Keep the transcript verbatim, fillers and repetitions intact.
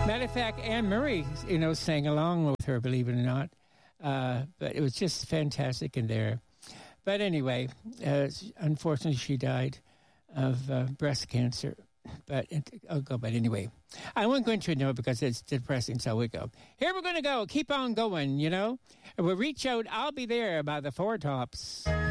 Matter of fact, Anne Murray, you know, sang along with her, believe it or not. Uh, but it was just fantastic in there. But anyway, uh, unfortunately, she died of uh, breast cancer. But I'll go. But anyway, I won't go into it now because it's depressing. So we go. Here we're going to go. Keep on going. You know, we'll reach out. I'll be there by the Four Tops.